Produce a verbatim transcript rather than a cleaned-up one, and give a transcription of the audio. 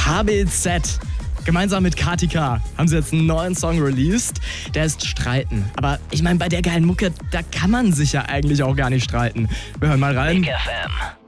H B Z. Gemeinsam mit Katika haben sie jetzt einen neuen Song released. Der ist Streiten. Aber ich meine, bei der geilen Mucke, da kann man sich ja eigentlich auch gar nicht streiten. Wir hören mal rein. Big F M.